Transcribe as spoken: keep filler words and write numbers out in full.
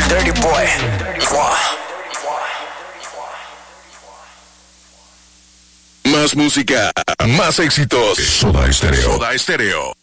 Dirty Boy. Wow. Más música, más éxitos. Soda Stereo. Soda Stereo.